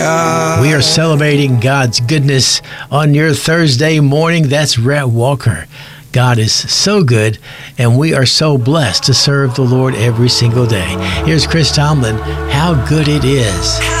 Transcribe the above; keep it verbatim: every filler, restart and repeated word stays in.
We are celebrating God's goodness on your Thursday morning. That's Rhett Walker. God is so good, and we are so blessed to serve the Lord every single day. Here's Chris Tomlin, How Good It Is.